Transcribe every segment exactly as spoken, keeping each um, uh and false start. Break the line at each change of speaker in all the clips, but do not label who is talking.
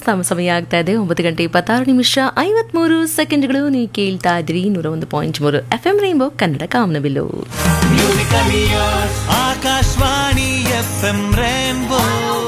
ಸಮ- ಸಮಯ ಆಗ್ತಾ ಇದೆ ಒಂಬತ್ತು ಗಂಟೆ ಇಪ್ಪತ್ತಾರು ನಿಮಿಷ ಐವತ್ಮೂರು ಸೆಕೆಂಡ್ಗಳು. ನೀವು ಕೇಳ್ತಾ ಇದ್ರಿ ನೂರ ಒಂದು ಪಾಯಿಂಟ್ ಮೂರು ಎಫ್ ಎಂ ರೈನ್ಬೋ ಕನ್ನಡ ಕಾಮನಬಿಲ್ಲು.
ಆಕಾಶವಾಣಿ ಎಫ್ ಎಂ ರೇನ್ಬೋ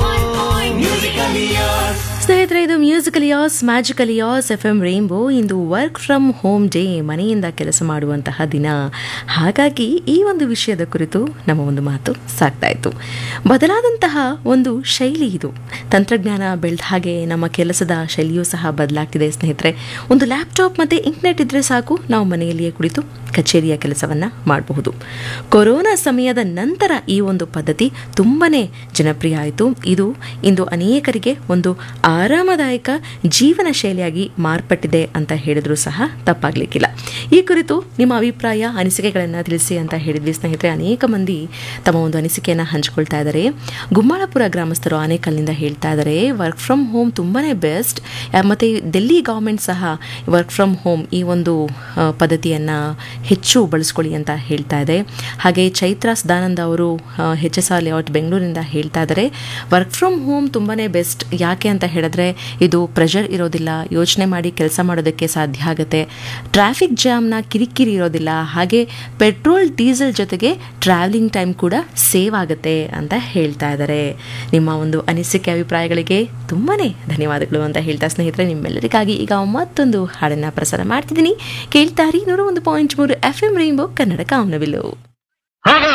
ಸ್ನೇಹಿತರೆ, ಇದು musical as magical as F M rainbow. Into work from home day, ಮನೆಯಿಂದ ಕೆಲಸ ಮಾಡುವಂತಹ ದಿನ. ಹಾಗಾಗಿ ಈ ಒಂದು ವಿಷಯದ ಕುರಿತು ನಮ್ಮ ಒಂದು ಮಾತು ಸಾಗ್ತಾ ಇತ್ತು. ಬದಲಾದಂತಹ ಒಂದು ಶೈಲಿ ಇದು. ತಂತ್ರಜ್ಞಾನ ಬೆಳೆದ ಹಾಗೆ ನಮ್ಮ ಕೆಲಸದ ಶೈಲಿಯೂ ಸಹ ಬದಲಾಗ್ತಿದೆ ಸ್ನೇಹಿತರೆ. ಒಂದು ಲ್ಯಾಪ್ಟಾಪ್ ಮತ್ತು ಇಂಟರ್ನೆಟ್ ಇದ್ದರೆ ಸಾಕು, ನಾವು ಮನೆಯಲ್ಲಿಯೇ ಕುಳಿತು ಕಚೇರಿಯ ಕೆಲಸವನ್ನು ಮಾಡಬಹುದು. ಕೊರೋನಾ ಸಮಯದ ನಂತರ ಈ ಒಂದು ಪದ್ಧತಿ ತುಂಬನೇ ಜನಪ್ರಿಯ ಆಯಿತು. ಇದು ಇಂದು ಅನೇಕರಿಗೆ ಒಂದು ಆರಾಮದಾಯಕ ಜೀವನ ಶೈಲಿಯಾಗಿ ಮಾರ್ಪಟ್ಟಿದೆ ಅಂತ ಹೇಳಿದ್ರು ಸಹ ತಪ್ಪಾಗಲಿಕ್ಕಿಲ್ಲ. ಈ ಕುರಿತು ನಿಮ್ಮ ಅಭಿಪ್ರಾಯ, ಅನಿಸಿಕೆಗಳನ್ನು ತಿಳಿಸಿ ಅಂತ ಹೇಳಿದ್ವಿ ಸ್ನೇಹಿತರೆ. ಅನೇಕ ಮಂದಿ ತಮ್ಮ ಒಂದು ಅನಿಸಿಕೆಯನ್ನು ಹಂಚಿಕೊಳ್ತಾ ಇದ್ದಾರೆ. ಗುಮ್ಮಾಳಪುರ ಗ್ರಾಮಸ್ಥರು ಆನೇಕಲ್ನಿಂದ ಹೇಳ್ತಾ ಇದ್ದಾರೆ, ವರ್ಕ್ ಫ್ರಮ್ ಹೋಮ್ ತುಂಬಾ ಬೆಸ್ಟ್. ಮತ್ತು ಡೆಲ್ಲಿ ಗೌರ್ಮೆಂಟ್ ಸಹ ವರ್ಕ್ ಫ್ರಮ್ ಹೋಮ್ ಈ ಒಂದು ಪದ್ಧತಿಯನ್ನು ಹೆಚ್ಚು ಬಳಸ್ಕೊಳ್ಳಿ ಅಂತ ಹೇಳ್ತಾ ಇದೆ. ಹಾಗೆ ಚೈತ್ರ ಸದಾನಂದ ಅವರು ಎಚ್ ಎಸ್ ಆರ್ ಲೇಔಟ್ ಬೆಂಗಳೂರಿನಿಂದ ಹೇಳ್ತಾ ಇದ್ದಾರೆ, ವರ್ಕ್ ಫ್ರಮ್ ಹೋಮ್ ತುಂಬಾ ಬೆಸ್ಟ್. ಯಾಕೆ ಅಂತ ಹೇಳಿದ್ರೆ ಇದು ಪ್ರೆಷರ್ ಇರೋದಿಲ್ಲ, ಯೋಚನೆ ಮಾಡಿ ಕೆಲಸ ಮಾಡೋದಕ್ಕೆ ಸಾಧ್ಯ ಆಗುತ್ತೆ, ಟ್ರಾಫಿಕ್ ಜಾಮ್ನ ಕಿರಿಕಿರಿ ಇರೋದಿಲ್ಲ, ಹಾಗೆ ಪೆಟ್ರೋಲ್ ಡೀಸೆಲ್ ಜೊತೆಗೆ ಟ್ರಾವೆಲಿಂಗ್ ಟೈಮ್ ಕೂಡ ಸೇವ್ ಆಗುತ್ತೆ ಅಂತ ಹೇಳ್ತಾ ಇದ್ದಾರೆ. ನಿಮ್ಮ ಒಂದು ಅನಿಸಿಕೆ ಅಭಿಪ್ರಾಯಗಳಿಗೆ ತುಂಬಾ ಧನ್ಯವಾದಗಳು ಅಂತ ಹೇಳ್ತಾ ಸ್ನೇಹಿತರೆ, ನಿಮ್ಮೆಲ್ಲರಿಗಾಗಿ ಈಗ ಮತ್ತೊಂದು ಹಾಡನ್ನು ಪ್ರಸಾರ ಮಾಡ್ತಿದ್ದೀನಿ. ಕೇಳ್ತಾರಿ ನೂರ ಒಂದು ಪಾಯಿಂಟ್ ಮೂರು ಎಫ್ ಎಂ ರೈನ್ಬೋ ಕನ್ನಡ ಕಾಮನಬಿಲ್ಲು.